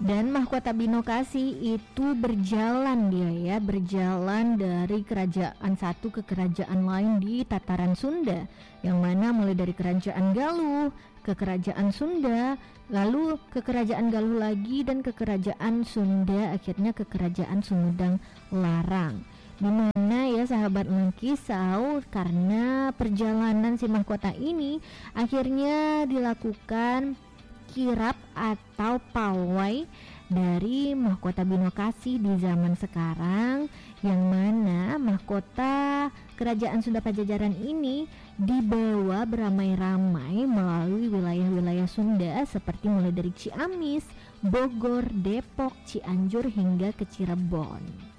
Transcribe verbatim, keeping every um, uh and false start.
Dan mahkota Binokasi itu berjalan dia ya, berjalan dari kerajaan satu ke kerajaan lain di tataran Sunda, yang mana mulai dari kerajaan Galuh ke kerajaan Sunda, lalu ke kerajaan Galuh lagi dan ke kerajaan Sunda, akhirnya ke kerajaan Sumedang Larang. Dimana ya sahabat Mengkisau, karena perjalanan si mahkota ini akhirnya dilakukan kirap atau pawai dari mahkota Binokasi di zaman sekarang, yang mana mahkota kerajaan Sunda Pajajaran ini dibawa beramai-ramai melalui wilayah-wilayah Sunda seperti mulai dari Ciamis, Bogor, Depok, Cianjur hingga ke Cirebon.